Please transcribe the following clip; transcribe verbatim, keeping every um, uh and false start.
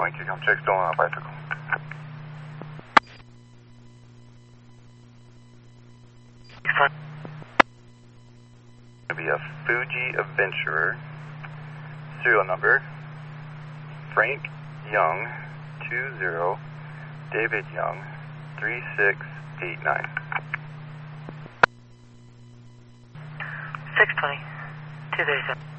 Thank you. Come check stolen on bicycle. Going to be a Fuji Adventurer. Serial number Frank Young two zero, David Young three six eight nine. six twenty, two thirty-seven.